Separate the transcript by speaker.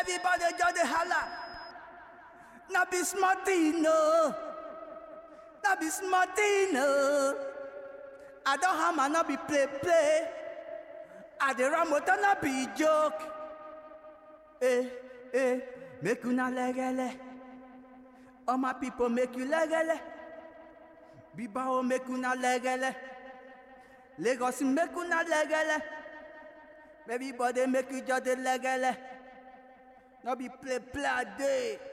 Speaker 1: Everybody just dey holla. Na be smartino. Na be smartino. I don't hammer, na be play. I dey run motor, na be joke. Make una legele. All my people make you legele. Bibao make una legele. Lagos make una legele. Everybody make you just dey legele. No be play a day.